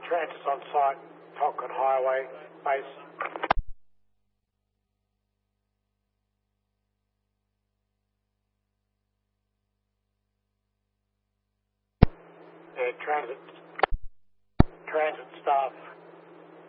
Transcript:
Transit's on site, Falcon Highway, base. Yeah, transit staff